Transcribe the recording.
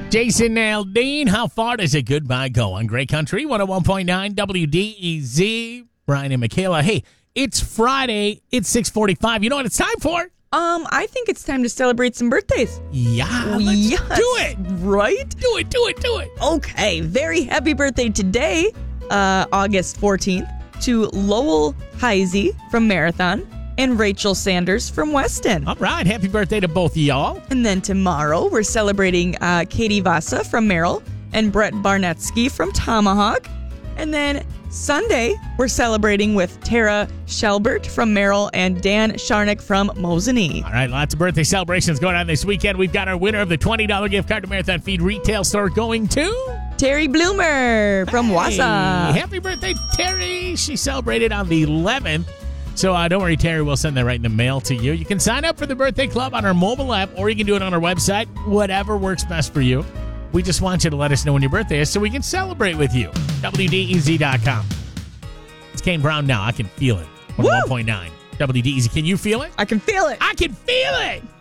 Jason Aldean, how far does a goodbye go on Great Country 101.9 WDEZ? Brian and Michaela. Hey, it's Friday. It's 6:45. You know what it's time for? I think it's time to celebrate some birthdays. Yeah, let's do it. Right? Do it. Okay, very happy birthday today, August 14th, to Lowell Heisey from Marathon and Rachel Sanders from Weston. All right, happy birthday to both of y'all. And then tomorrow, we're celebrating Katie Vasa from Merrill and Brett Barnetsky from Tomahawk. And then Sunday, we're celebrating with Tara Shelbert from Merrill and Dan Sharnick from Mosinee. All right, lots of birthday celebrations going on this weekend. We've got our winner of the $20 gift card to Marathon Feed retail store going to Terry Bloomer from Wausau. Happy birthday, Terry. She celebrated on the 11th. So don't worry, Terry, we'll send that right in the mail to you. You can sign up for the birthday club on our mobile app, or you can do it on our website, whatever works best for you. We just want you to let us know when your birthday is so we can celebrate with you. WDEZ.com. It's Kane Brown now. I can feel it. 101.9 WDEZ. Can you feel it? I can feel it. I can feel it.